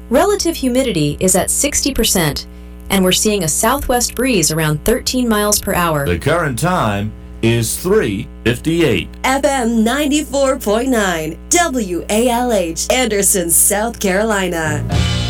Relative humidity is at 60%, and we're seeing a southwest breeze around 13 miles per hour. The current time is 3:58. FM 94.9 WALH, Anderson, South Carolina.